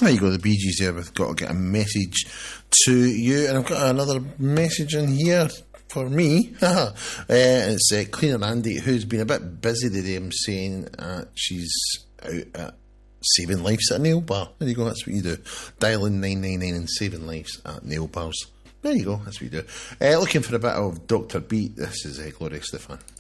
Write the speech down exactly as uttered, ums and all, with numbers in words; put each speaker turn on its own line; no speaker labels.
There you go, the Bee Gees there. We've got to get a message to you. And I've got another message in here for me. uh, it's uh, Cleaner Andy, who's been a bit busy today. I'm saying uh, she's out at Saving Lives at a nail bar. There you go, that's what you do. Dialing nine nine nine and Saving Lives at nail bars. There you go, that's what you do. Uh, looking for a bit of Doctor Beat. This is uh, Gloria Estefan.